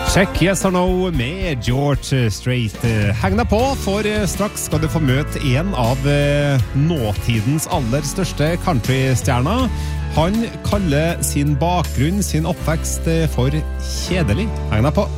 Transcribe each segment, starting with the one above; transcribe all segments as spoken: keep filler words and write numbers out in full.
Check Yes or No med George Strait. Heng deg på, for straks skal du få møte en av nåtidens aller største countrystjerner. Han kaller sin bakgrunn, sin oppvekst for kjedelig. Heng deg på.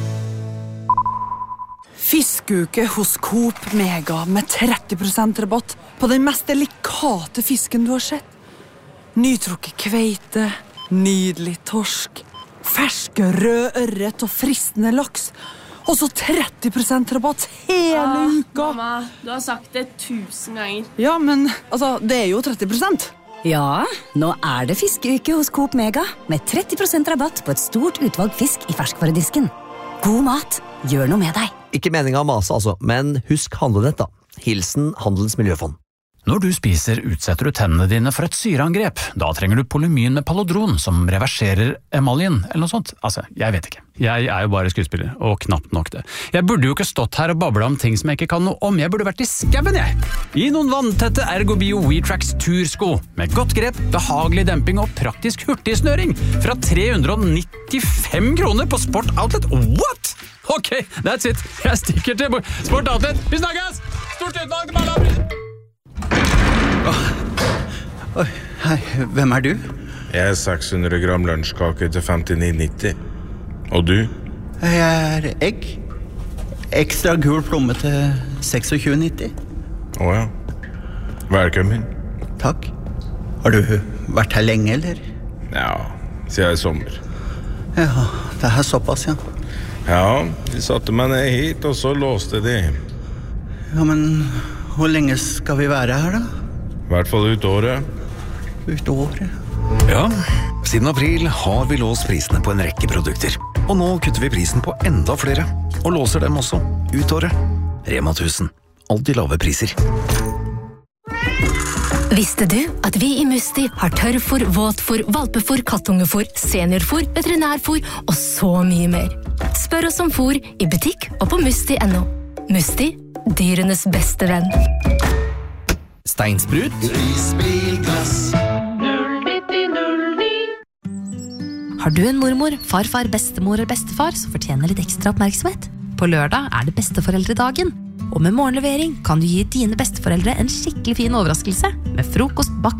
Fiskeuke hos Coop Mega med tretti prosent rabatt på den mest delikate fisken du har sett. Nytrukket kveite, nydelig torsk, ferske rød ørret og fristende laks. Og så tretti prosent rabatt hele ah, uka. Mamma, du har sagt det tusen ganger. Ja, men altså, det er jo tretti prosent. Ja, nå er det fiskeuke hos Coop Mega med tretti prosent rabatt på et stort utvalg fisk i ferskvaredisken. God mat, gjør noe med deg. Ikke meningen å mase altså, men husk handlenett da. Hilsen Handelens Miljøfond. Når du spiser, utsetter du tennene dine for et syreangrep. Da trenger du Polymyn med Palodron, som reverserer emaljen, eller noe sånt. Altså, jeg vet ikke. Jeg er jo bare skuespiller, og knapt nok det. Jeg burde jo ikke stått her og babla om ting som jeg ikke kan noe om. Jeg burde vært i skaven, jeg! I noen vanntette Ergobio WeTrax tursko, med godt grep, behagelig demping og praktisk hurtigsnøring. Fra tre hundre nittifem kroner på Sport Outlet. What? Ok, that's it. Jeg stikker til Sport Outlet. Vi snakkes! Stort utvalg til baller! Oi, hei, hvem er du? Jeg er seks hundre gram lunsjkake til femtini nitti. Og du? Jeg er egg. Ekstra gul plomme til tjueseks nitti. Åja. Velkommen. Takk. Har du vært her lenge, eller? Ja, siden i sommer. Ja, det er såpass, ja. Ja, de satte meg ned hit, og så låste de. Ja, men hvor lenge skal vi være her, da? I hvert fall ut året. Ut året? Ja, siden april har vi låst prisene på en rekke produkter. Og nå kutter vi prisen på enda flere, og låser dem også ut året. Rema tusen. Alltid lave priser. Visste du at vi i Musti har tørrfor, våtfor, valpefor, kattungefor, seniorfor, veterinærfor og så mye mer? Spør oss om for i butikk og på musti punktum no. Musti, dyrenes beste venn. Steinsprut. Isbilglass. null nitti null ni. Har du en mormor, farfar, bestemor eller bestefar som fortjener litt ekstra oppmerksomhet? På lørdag er det besteforeldredagen. Og med morgenlevering kan du gi dine besteforeldre en skikkelig fin overraskelse med frokost, bakt